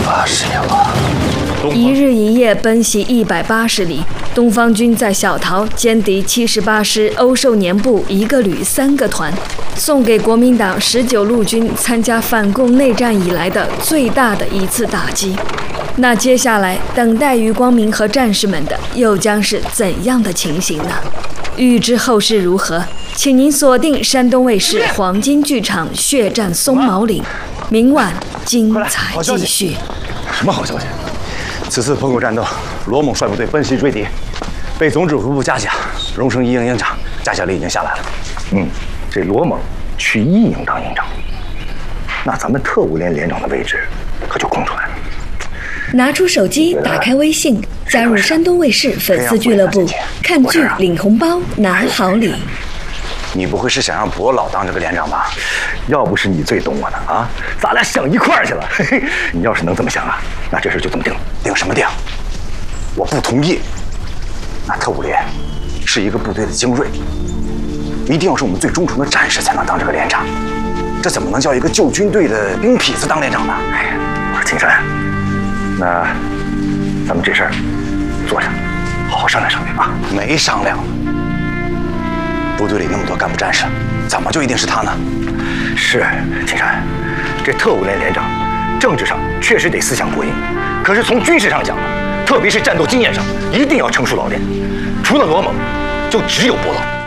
80年了。 一日一夜奔袭180里，东方军在小桃歼敌78师欧寿年部1个旅3个团，送给国民党19路军参加反共内战以来的最大的一次打击。那接下来等待于光明和战士们的又将是怎样的情形呢？欲知后事如何，请您锁定山东卫视黄金剧场《血战松毛岭》，明晚精彩继续。 什么好消息？此次滂口战斗，罗猛率部队奔袭追敌，被总指挥部嘉奖，荣升一营营长，嘉奖令已经下来了。 这罗猛去一营当营长，那咱们特务连连长的位置可就空出来了。 拿出手机，打开微信，加入山东卫视粉丝俱乐部，看剧领红包拿好礼。 你不会是想让伯老当这个连长吧？ 要不是你最懂我呢啊，咱俩想一块儿去了。嘿嘿，你要是能这么想啊，那这事就这么定了。 定什么定？我不同意。那特务连是一个部队的精锐，一定要是我们最忠诚的战士才能当这个连长，这怎么能叫一个旧军队的兵痞子当连长呢？ 哎，我说青山，那咱们这事儿坐下，好好商量商量啊。 没商量。部队里那么多干部战士，怎么就一定是他呢？ 是青山，这特务连连长，政治上确实得思想过硬，可是从军事上讲呢，特别是战斗经验上，一定要成熟老练。除了罗猛，就只有伯老。